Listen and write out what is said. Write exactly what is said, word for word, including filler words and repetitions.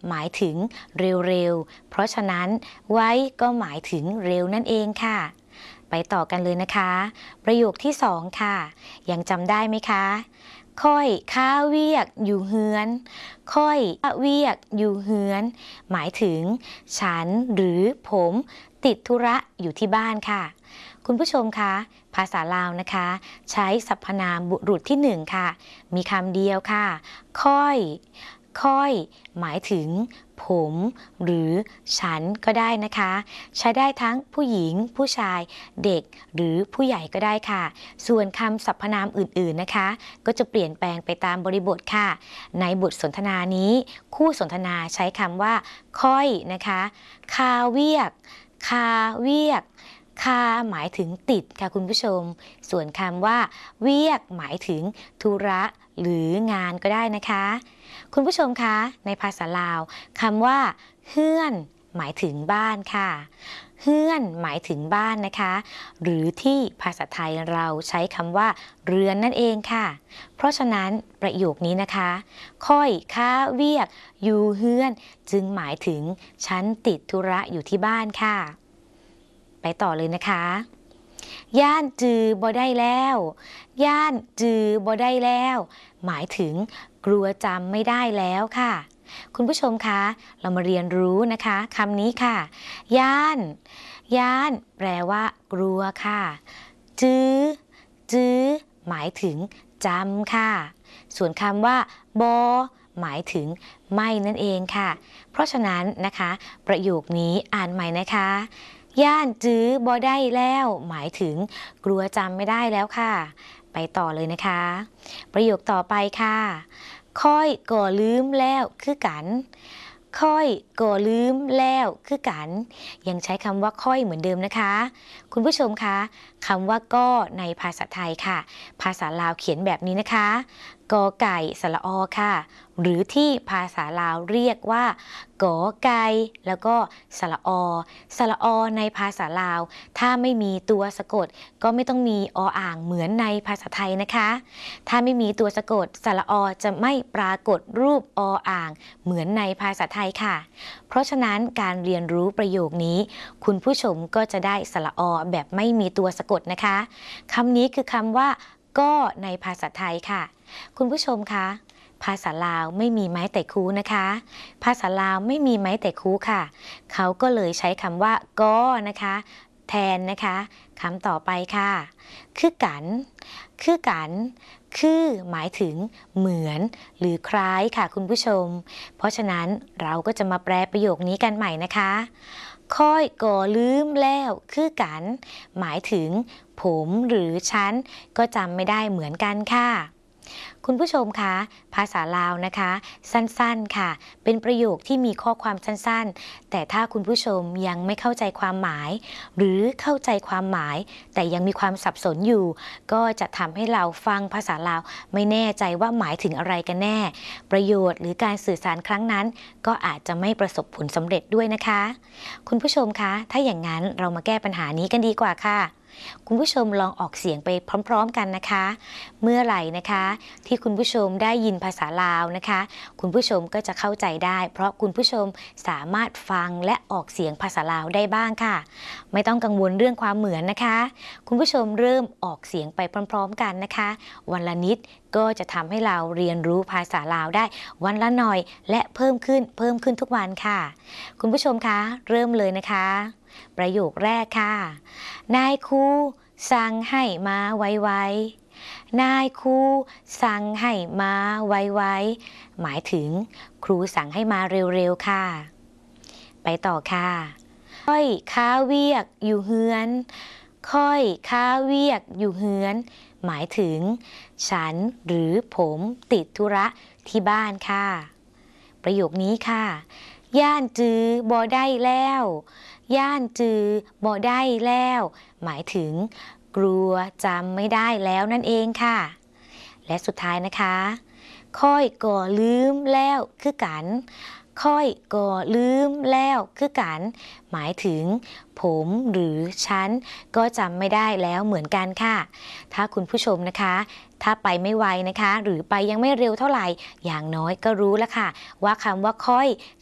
หมายถึงเร็วๆเพราะฉะนั้นไว้ก็หมายถึงเร็วนั่นเองค่ะไปต่อกันเลยนะคะประโยคที่สองค่ะยังจำได้ไหมคะค่อยข้าเวียกอยู่เฮือนค่อยข้าเวียกอยู่เฮือนหมายถึงฉันหรือผมติดธุระอยู่ที่บ้านค่ะคุณผู้ชมคะภาษาลาวนะคะใช้สรรพนามบุรุษที่หนึ่งค่ะมีคำเดียวค่ะค่อยค่อยหมายถึงผมหรือฉันก็ได้นะคะใช้ได้ทั้งผู้หญิงผู้ชายเด็กหรือผู้ใหญ่ก็ได้ค่ะส่วนคำสรรพนามอื่นๆนะคะก็จะเปลี่ยนแปลงไปตามบริบทค่ะในบทสนทนานี้คู่สนทนาใช้คำว่าค่อยนะคะคาเวียกคาเวียกคาหมายถึงติดค่ะคุณผู้ชมส่วนคำว่าเวียกหมายถึงธุระหรืองานก็ได้นะคะคุณผู้ชมคะในภาษาลาวคำว่าเฮือนหมายถึงบ้านค่ะเฮือนหมายถึงบ้านนะคะหรือที่ภาษาไทยเราใช้คำว่าเรือนนั่นเองค่ะเพราะฉะนั้นประโยคนี้นะคะค่อยค้าเวียกอยู่เฮือนจึงหมายถึงฉันติดธุระอยู่ที่บ้านค่ะไปต่อเลยนะคะย่านจือบ่ได้แล้วย่านจือบ่ได้แล้วหมายถึงกลัวจำไม่ได้แล้วค่ะคุณผู้ชมคะเรามาเรียนรู้นะคะคำนี้ค่ะย่านย่านแปลว่ากลัวค่ะจื้อจื้อหมายถึงจำค่ะส่วนคำว่าบอหมายถึงไม่นั่นเองค่ะเพราะฉะนั้นนะคะประโยคนี้อ่านใหม่นะคะย่านจื้อบ่ได้แล้วหมายถึงกลัวจำไม่ได้แล้วค่ะไปต่อเลยนะคะประโยคต่อไปค่ะค่อยก่อลืมแล้วคือกันค่อยก่อลืมแล้วคือกันยังใช้คำว่าค่อยเหมือนเดิมนะคะคุณผู้ชมคะคำว่าก็ในภาษาไทยค่ะภาษาลาวเขียนแบบนี้นะคะกอไก่สระอค่ะหรือที่ภาษาลาวเรียกว่ากอไก่แล้วก็สระอสระอในภาษาลาวถ้าไม่มีตัวสะกดก็ไม่ต้องมีออ่างเหมือนในภาษาไทยนะคะถ้าไม่มีตัวสะกดสระอจะไม่ปรากฏรูปออ่างเหมือนในภาษาไทยค่ะเพราะฉะนั้นการเรียนรู้ประโยคนี้คุณผู้ชมก็จะได้สระอแบบไม่มีตัวสะกดนะคะคำนี้คือคำว่าก็ในภาษาไทยค่ะคุณผู้ชมคะภาษาลาวไม่มีไม้แต่คูนะคะภาษาลาวไม่มีไม้แต่คูค่ะเขาก็เลยใช้คำว่าก็นะคะแทนนะคะคำต่อไปค่ะคือกันคือกันคือหมายถึงเหมือนหรือคล้ายค่ะคุณผู้ชมเพราะฉะนั้นเราก็จะมาแปลประโยคนี้กันใหม่นะคะค่อยก่อลืมแล้วคือกันหมายถึงผมหรือฉันก็จำไม่ได้เหมือนกันค่ะคุณผู้ชมคะภาษาลาวนะคะสั้นๆค่ะเป็นประโยคที่มีข้อความสั้นๆแต่ถ้าคุณผู้ชมยังไม่เข้าใจความหมายหรือเข้าใจความหมายแต่ยังมีความสับสนอยู่ก็จะทำให้เราฟังภาษาลาวไม่แน่ใจว่าหมายถึงอะไรกันแน่ประโยชน์หรือการสื่อสารครั้งนั้นก็อาจจะไม่ประสบผลสำเร็จด้วยนะคะคุณผู้ชมคะถ้าอย่างนั้นเรามาแก้ปัญหานี้กันดีกว่าค่ะคุณผู้ชมลองออกเสียงไปพร้อมๆกันนะคะเมื่อไหร่นะคะที่คุณผู้ชมได้ยินภาษาลาวนะคะคุณผู้ชมก็จะเข้าใจได้เพราะคุณผู้ชมสามารถฟังและออกเสียงภาษาลาวได้บ้างค่ะไม่ต้องกังวลเรื่องความเหมือนนะคะคุณผู้ชมเริ่มออกเสียงไปพร้อมๆกันนะคะวันละนิดก็จะทำให้เราเรียนรู้ภาษาลาวได้วันละหน่อยและเพิ่มขึ้นเพิ่มขึ้นทุกวันค่ะคุณผู้ชมคะเริ่มเลยนะคะประโยคแรกค่ะนายครูสั่งให้มาไวๆนายครูสั่งให้มาไวๆหมายถึงครูสั่งให้มาเร็วๆค่ะไปต่อค่ะค่อยค้าเวียกอยู่เฮือนค่อยค้าเวียกอยู่เฮือนหมายถึงฉันหรือผมติดธุระที่บ้านค่ะประโยคนี้ค่ะย่านจือบ่ได้แล้วย่านจือบ่ได้แล้วหมายถึงกลัวจำไม่ได้แล้วนั่นเองค่ะและสุดท้ายนะคะค่อยก่อลืมแล้วคือกันค่อยก่อลืมแล้วคือกันหมายถึงผมหรือฉันก็จำไม่ได้แล้วเหมือนกันค่ะถ้าคุณผู้ชมนะคะถ้าไปไม่ไวนะคะหรือไปยังไม่เร็วเท่าไหร่อย่างน้อยก็รู้แล้วค่ะว่าคำว่าค่อย